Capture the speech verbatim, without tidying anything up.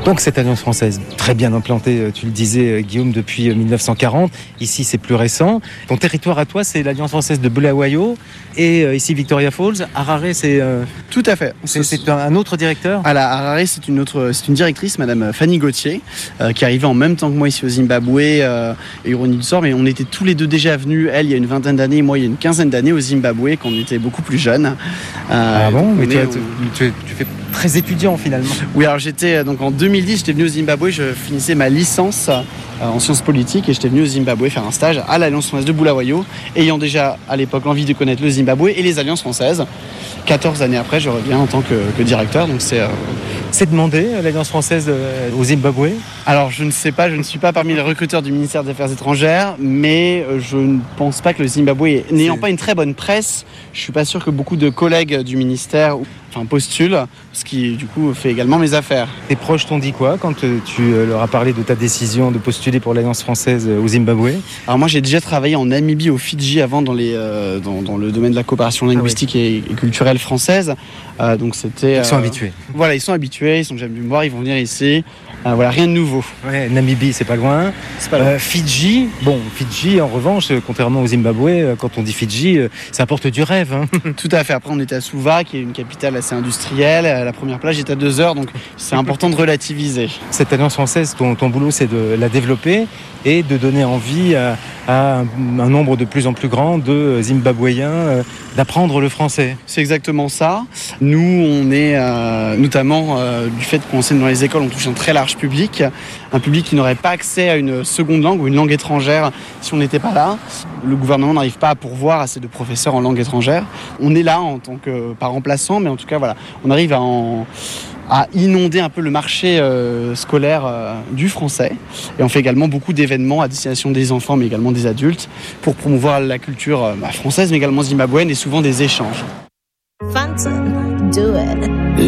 Donc cette alliance française, très bien implantée, tu le disais Guillaume, depuis dix-neuf cent quarante. Ici c'est plus récent. Ton territoire à toi, c'est l'alliance française de Bulawayo et euh, ici Victoria Falls. Harare, c'est... Euh, Tout à fait. C'est, c'est un, un autre directeur. À la Harare, c'est une, autre, c'est une directrice, Madame Fanny Gauthier, euh, qui est arrivée en même temps que moi ici au Zimbabwe euh, et Ironie du sort. Mais on était tous les deux déjà venus, elle il y a une vingtaine d'années, moi il y a une quinzaine d'années au Zimbabwe, quand on était beaucoup plus jeunes. Euh, ah bon, mais toi, est, tu, tu, tu fais très étudiant finalement. Oui, alors j'étais donc en deux mille dix, j'étais venu au Zimbabwe, je finissais ma licence euh, en sciences politiques et j'étais venu au Zimbabwe faire un stage à l'Alliance française de Bulawayo, ayant déjà à l'époque envie de connaître le Zimbabwe et les alliances françaises. quatorze années après, je reviens en tant que, que directeur, donc c'est... Euh... C'est demandé, l'Alliance française euh, au Zimbabwe ? Alors je ne sais pas, je ne suis pas parmi les recruteurs du ministère des Affaires étrangères, mais je ne pense pas que le Zimbabwe, n'ayant c'est... pas une très bonne presse, je ne suis pas sûr que beaucoup de collègues du ministère enfin, postulent, ce qui du coup fait également mes affaires. Tes proches t'ont dit quoi quand tu leur as parlé de ta décision de postuler pour l'Alliance française au Zimbabwe ? Alors moi j'ai déjà travaillé en Namibie, au Fidji avant dans, les, euh, dans, dans le domaine de la coopération linguistique ah oui. et, et culturelle française. Euh, donc c'était, ils sont euh, habitués. Voilà, ils sont habitués, ils sont déjà venus me voir, ils vont venir ici. Euh, voilà, rien de nouveau. Ouais, Namibie, c'est pas loin. C'est pas loin. Euh, Fidji, bon, Fidji, en revanche, contrairement au Zimbabwe, quand on dit Fidji, ça apporte du rêve. Hein. Tout à fait. Après, on était à Suva, qui est une capitale assez industrielle. La première plage est à deux heures, donc c'est important de relativiser. Cette alliance française, ton, ton boulot, c'est de la développer et de donner envie à, à un, un nombre de plus en plus grand de Zimbabwéens euh, d'apprendre le français. C'est exactement ça. Nous, on est euh, notamment euh, du fait qu'on enseigne dans les écoles, on touche un très large public, un public qui n'aurait pas accès à une seconde langue ou une langue étrangère si on n'était pas là. Le gouvernement n'arrive pas à pourvoir assez de professeurs en langue étrangère. On est là en tant que pas remplaçant, mais en tout cas voilà, on arrive à en à inonder un peu le marché euh, scolaire euh, du français. Et on fait également beaucoup d'événements à destination des enfants, mais également des adultes, pour promouvoir la culture euh, française, mais également zimbabwéenne, et souvent des échanges. Fanton, do it.